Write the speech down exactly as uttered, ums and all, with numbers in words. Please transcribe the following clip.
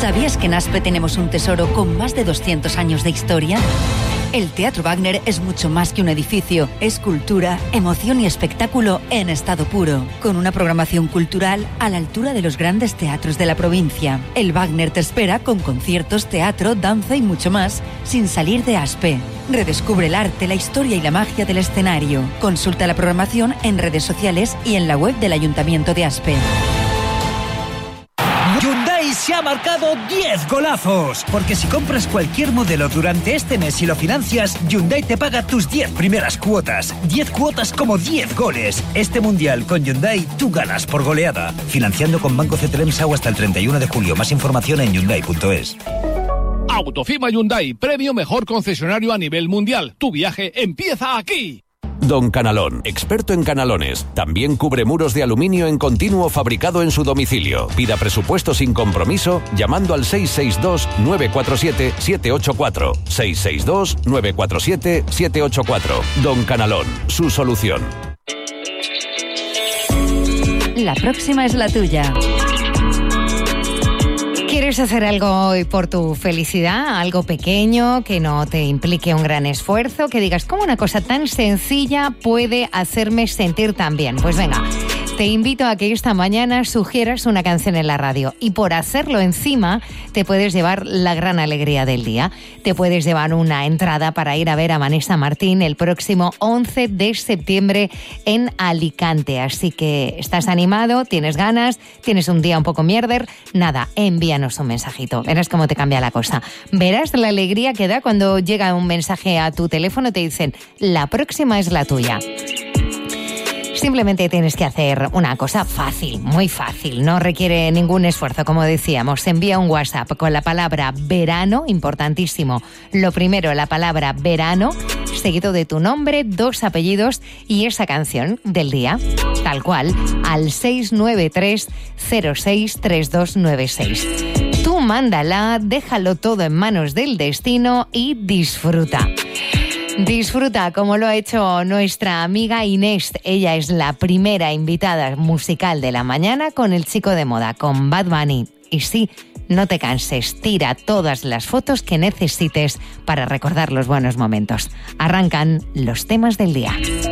¿Sabías que en Aspe tenemos un tesoro con más de doscientos años de historia? El Teatro Wagner es mucho más que un edificio, es cultura, emoción y espectáculo en estado puro, con una programación cultural a la altura de los grandes teatros de la provincia. El Wagner te espera con conciertos, teatro, danza y mucho más, sin salir de Aspe. Redescubre el arte, la historia y la magia del escenario. Consulta la programación en redes sociales y en la web del Ayuntamiento de Aspe. Hyundai se ha marcado diez golazos, porque si compras cualquier modelo durante este mes y lo financias, Hyundai te paga tus diez primeras cuotas. diez cuotas como diez goles. Este mundial con Hyundai tú ganas por goleada. Financiando con Banco C T L M S A U hasta el treinta y uno de julio. Más información en Hyundai punto es. Autofima Hyundai, premio mejor concesionario a nivel mundial. Tu viaje empieza aquí. Don Canalón, experto en canalones. También cubre muros de aluminio en continuo fabricado en su domicilio. Pida presupuesto sin compromiso llamando al seis seis dos, nueve cuatro siete, siete ocho cuatro. seis seis dos, nueve cuatro siete, siete ocho cuatro. Don Canalón, su solución. La próxima es la tuya. ¿Quieres hacer algo hoy por tu felicidad? Algo pequeño, que no te implique un gran esfuerzo, que digas, ¿cómo una cosa tan sencilla puede hacerme sentir tan bien? Pues venga, te invito a que esta mañana sugieras una canción en la radio y por hacerlo encima te puedes llevar la gran alegría del día. Te puedes llevar una entrada para ir a ver a Vanessa Martín el próximo once de septiembre en Alicante. Así que, ¿estás animado? ¿Tienes ganas? ¿Tienes un día un poco mierder? Nada, envíanos un mensajito. Verás cómo te cambia la cosa. Verás la alegría que da cuando llega un mensaje a tu teléfono y te dicen, la próxima es la tuya. Simplemente tienes que hacer una cosa fácil, muy fácil, no requiere ningún esfuerzo, como decíamos. Envía un WhatsApp con la palabra verano, importantísimo. Lo primero, la palabra verano, seguido de tu nombre, dos apellidos y esa canción del día, tal cual, al seis nueve tres, cero seis, tres dos nueve seis. Tú mándala, déjalo todo en manos del destino y disfruta. Disfruta como lo ha hecho nuestra amiga Inés. Ella es la primera invitada musical de la mañana con el chico de moda, con Bad Bunny. Y sí, no te canses, tira todas las fotos que necesites para recordar los buenos momentos. Arrancan los temas del día.